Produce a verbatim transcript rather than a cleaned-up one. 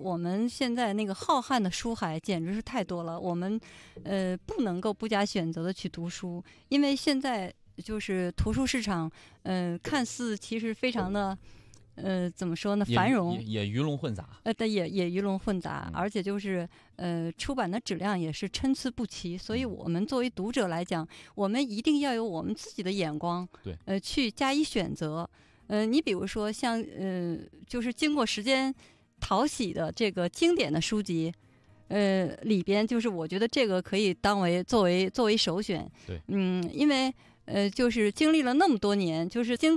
我们现在那个浩瀚的书海简直是太多了，我们呃不能够不加选择的去读书，因为现在就是图书市场，呃，看似其实非常的。呃，怎么说呢？繁荣也 也, 也鱼龙混杂， 呃，但也也鱼龙混杂， 嗯、 而且就是呃，出版的质量也是参差不齐。所以，我们作为读者来讲，我们一定要有我们自己的眼光， 对， 呃，去加以选择。呃，你比如说像呃，就是经过时间淘洗的这个经典的书籍，呃，里边就是我觉得这个可以当为作为作为首选。 对， 嗯，因为呃，就是经历了那么多年，就是经